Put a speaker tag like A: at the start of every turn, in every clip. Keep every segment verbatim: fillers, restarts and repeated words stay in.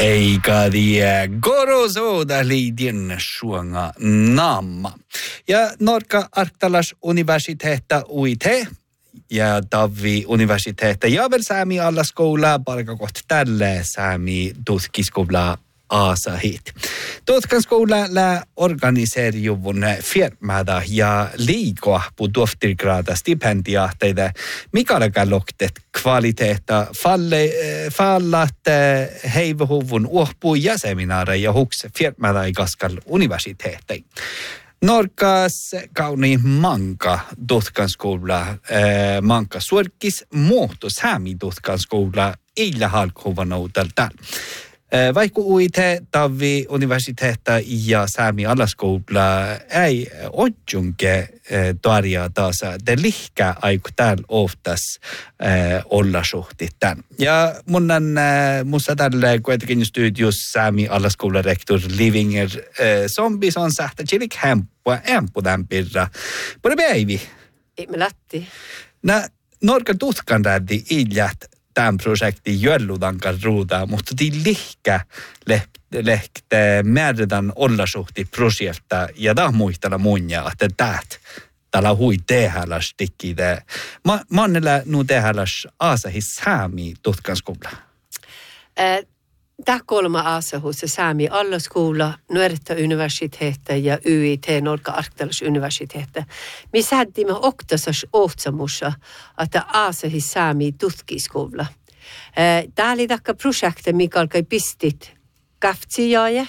A: Eikä tie gorosoda liidin suonga namma. Ja Norka Arktalas universiteetta uite ja Tavi universiteetta ja väl Sami alla skola palka kohta tälle Sami tutkiskola Aasa hit. Tutkiskola lä organiseerjuvun firmada ja liikoa på tohtorgraada stipendiaatteita, mikä alkaa loktet kvaliteetta falle fallat heivehuvun uohpuu ja seminaareja ja huks firmada i kaskal universiteettei. Norkas kauni manka tutkiskola äh, manka suorkis muuttu Sami tutkiskola illa halkhuvanoudelta. Vaikka uite Tavi universiteetta ja Sami alaskoula ei odjunke tarjaa taas de lihkä aiku täällä oftas olla suhtit tämän. Ja mun on musta tällä kuitenkin studios Sami alaskoula rektor Livinger Zombis on sähtä chilik hempua empu tämän pirra. Pura päivi?
B: Ei me lätti.
A: Nä Norkan tutkan räädi iljät tämän projektin jölludankan ruudaa, mutta tii lihkä lehte määrätän olla suhti projekta ja tämä muistella munja, että täät täällä hui tehäläs tikkide. Ma, mannella nu tehäläs Aasahis Sami tutkanskola.
B: Äh, Tämä kolma Aasahus Sami allaskola, Nuorta universiteetta ja Y I T, Norka Arktalas universiteetta. Me sääddimme oktasas ohtsamussa, että Aasahis Sami tutkiskola. Tämä oli takka projekti, mikä alkoi pistit käftsijaja.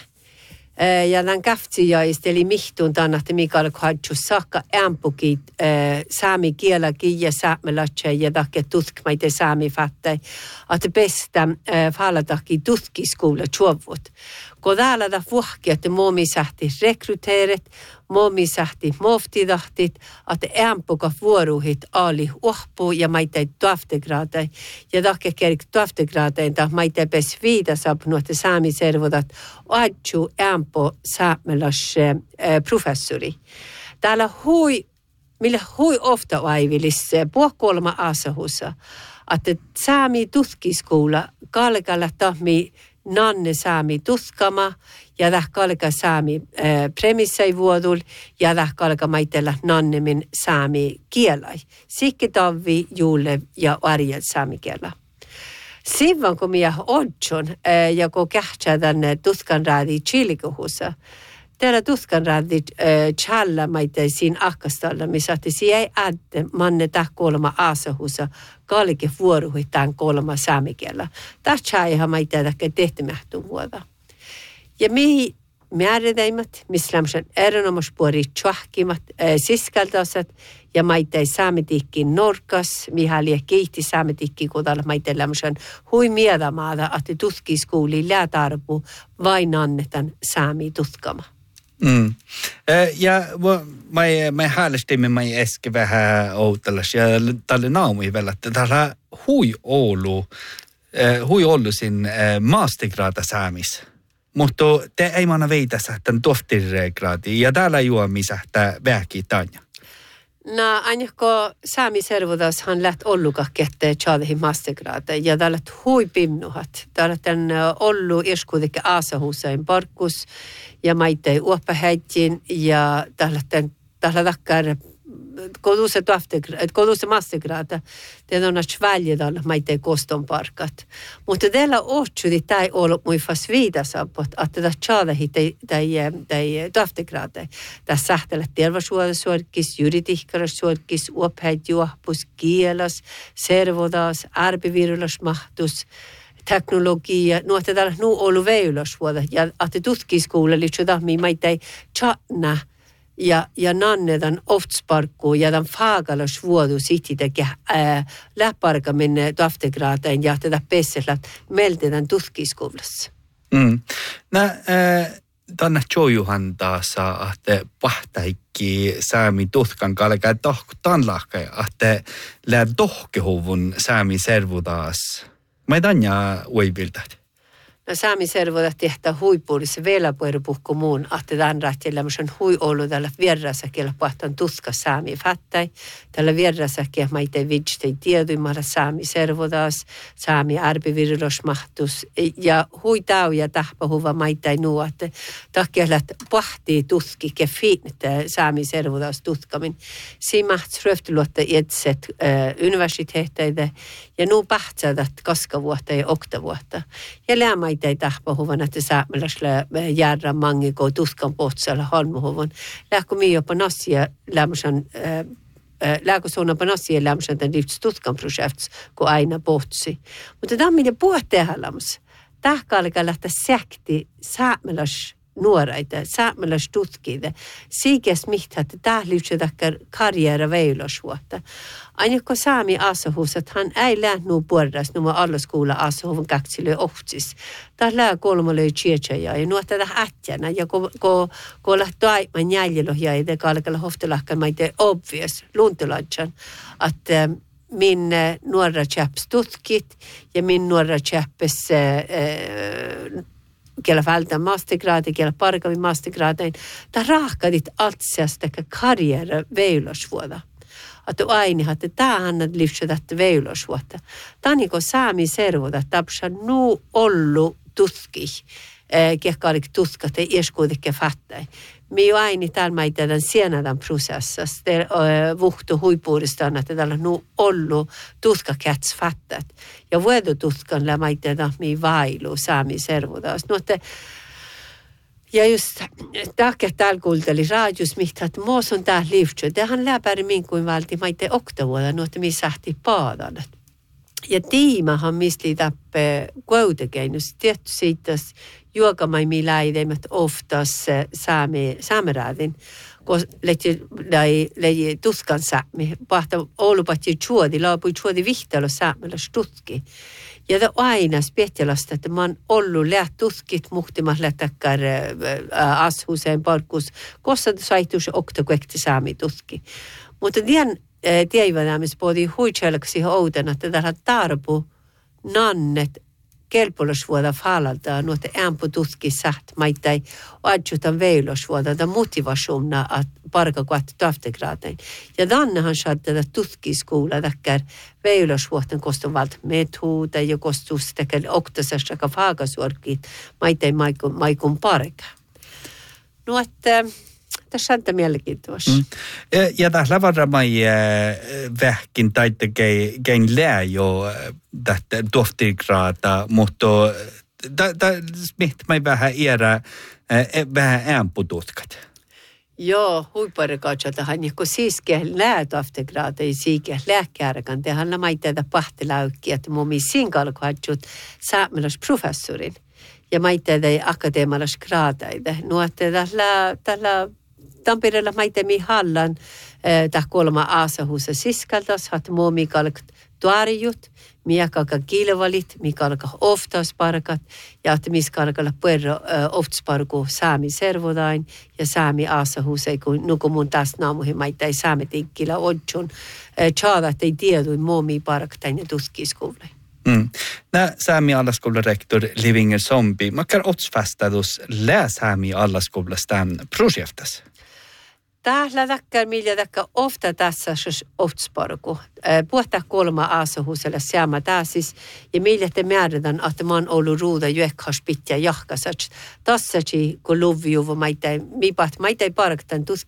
B: Ja tämän käftsijaista eli mihtun tänne, että mikä alkoi hadju saakka ämpukit saami kielläkin ja saamelatse ja takia tutkmaite saami fattai, että bästa faallatakin tutkiskola tjovut. Kun täällä tämä vuokki, että muomi sähti rekryteerit, muomi sähti muoftidahtit, että ämpuka vuoruhit ali uhpuu ja maitei tuaftegraatai. Ja takia kerkki tuaftegraatain, että maitei pes viidasapnu, että saami servodat adju ämpu saamelas professori. Täällä hui, millä hui ofta aivilis puokolma Aasahussa, että saami tutkiskola kalkalla tahmi nanne saami tutkama ja täh kalka saami äh, premissai vuodul ja täh kalka maitella nannemin saami kielai. Sikki Tavi, Juule ja Arjel saami kielä. Sivan kun minä odjon äh, ja kun kähtsä tänne tutkanraadi Chilikohussa, täällä tutkanraadi äh, challa maitai siinä akkastalla, missä se ei adde manne täh kolma Aasahussa kalke vuoruhi tämän kolma saamikielä. Tässä ei ihan maitai tähkä tehtämähtun vuoda. Ja mihin määrätäimät, missä lämmöisen erinomaispuori tjohkimat äh, siskaltasat ja maitai saametiikkiin Norkas, mihin oli kiihti saametiikkiin, kun täällä maitai lämmöisen hui miedamaada, että tutkiskouli läätarpu vain annetaan saami tutkama.
A: Mm. Ja mä häälestimme mä äsken vähän outallas ja tälle naamui vielä, että täällä hui Oulu, hui Oulu sin mastergrada saamis. Mutta te ei manna veitä sähtän tohtorigraadi ja täällä juomi sähtää vähki tanja.
B: No ainakaan saami servodas han läht olluka kette tjaadehi mastergrada ja täällä hui pimnuhat. Täällä tämän ollu irskuudikke Aasahusain parkkus ja maitei uoppahäitjin ja täällä tämän täällä takkar koduuse tuaftegrada, koduuse mastergrada, te on sväljedalla maitei koston parkat. Mutta täällä ohtsudi tai ollut mui fas viidasapot, että tämä tjaadehi tai tuaftegrada. Tässä sähtellä tervasuodasuorkis, juridihkarasuorkis, uoppahäitjuohpus, kielas, servodas, arbivirulasmahtus, teknologia, no että täällä nu ollut veilasvuoda ja että tutkiskoula liittyy mi maitei tjatna ja ja nannedan oftsparkku ja dan faagalas vuodu sitideke äh, läpparkamin taftegraatain ja tätä pessellä meltetään tutkiskoulassa.
A: Mm. Nä äh, tänne jojuhan taas että pahtaikki saami tutkan kalkaa tohku tanlahka että lää tohkehuvun saami servu taas. Mä ei tanja uiviltat.
B: No saami servoda tehtä huipuudessa vielä puhuko muun, että tämän rähtillä on hui ollut tällä vierrasäkellä pahtan tuska saami fattai. Tällä vierrasäkellä maita vidstei tieduimalla saami servodas, saami arpivirrosmahtus ja hui tau ja tahpahuva maita ei nuu, että takia että pahtii tuski ke fiinnettä saami servodas tutkamin. Siinä mahtis röftyluotta etset universiteetteitä ja nuu pahtsadat kaskavuotta ja oktavuotta. Ja lämä ei tahpahuvan, että saamelasla järra mangiko tuskan pohtsalla halmuhuvan. Lähkö mii jopa nasia lämmösen, lähkö suunnapa nasia lämmösen tämän liivts tuskan projekts, kun aina pohtsi. Mutta tämä on minä puhut tehdä lämmös. Tähkä alkaa lähteä säkti saamelas nuoreita, saamelas tutkiita. Siikäs mihtä, että tämä liivtsä takkar karjäärä veilosvuotta. Aina kun saami asahus, että hän ei lähnu puolesta, nuo allaskoula asahuvun kaksilöi ohtsis. Tämä lää kolmalöi tsietsajaa ja nuo tätä ätjänä. Ja kun ko, ko lähtö aivan jäljelohjaa, ja kalkalla hoftelahkan maite obvious, lunteladjan, että min nuora tjäpps tutkit ja min nuora tjäppes äh, kellä vältää mastergraadi, kellä parkavi mastergraadein. Tämä raakadit altsiasta karjäärä veilosvuoda. Että aina, että tämä annat livsötä veilosvuotta. Tämä on niin kuin saami servoda, että tapsa nuu ollu tutki, kehkaalik tutkat, ei eskuudikke fattai. Mi jo aina täällä maita tämän sienadan prosessassa, vuhtu huipuudestaan, että täällä on nuu ollu tutkakäts fattat. Ja vuodu tutkan la maita tämän mi vailu saami servoda. No, että ja just takia täällä kuulteli raadius, mitä että muus on tää liivtsö. Tähän läpäri min kuin valti maite oktavuoda, no että mi sähti paadan. Ja tiimahan misli tappe kuautekeinus. Tietty siitä juokamai mi läideimet oftas saame, saameräadin. Kun leji, leji tuskan saami. Pahta olupatti juodi, laapui juodi vihtalo saamelas tutki. Ja det aina spetjalasta, että mä oon ollut läht tutkit muhtimas lähtäkkär ashuseen parkkus, kossa saitus oktakuekti saami tutki. Mutta tien tiedämme, podi huitselkaksi outen, että täällä tarpu nannet kelpolusvuoda falalta, nuote ämpu tutki saht, maittai adjutan veilosvuoda, tämä motivationa että parka kuat taftegraadein. Ja dannehan saattaa tutkiskoula, täkkär veilosvuoten koston valta metoda ja kostus täkkär oktasasta faagasuorkit, maittai maikun, maikun parka. No, että tässä on tämä mielenkiintoista. Mm.
A: Ja tässä varmaan vähkin taitte kein lää jo tästä tohtigraata, mutta mistä vähän iärä vähän äänpututkat?
B: Joo, huipparikaatsa tähän, kun siiske lää tohtigraata ja siiske lääkärkan, tehän maitteita pahtelaukkia, että mun misin kalkuatsut saamelas professorin ja maitteita akateemalas graataita. No, että tällä, tällä Tampereella maitemi hallan täh kolma aasahuusa siskaltas, hat muu mikalkat tuarjut, miakaka kilvalit, mikalka oftasparkat ja että miskalkalla puerro oftasparku saami servodain ja saami aasahuusa, kun nuku mun taas naamuhin maitai saami tikkillä odjun, tjaadat ei tieduin muumi parktain ja tuskiskuule.
A: Mm. Nää Saami allaskolan rektor Livinger Sombi, makkar otsfastadus lää Saami allaskolas tämän projektas?
B: Täällä takkar millä takkar ofta tässä oftsparku. Puhtaa kolma aasahuusella siama tääsis ja millä te määrätään, että mä oon ollut ruuda juekhas pitää jahkasats. Tassaci kun luvjuva maitai, mi paht maitai parktan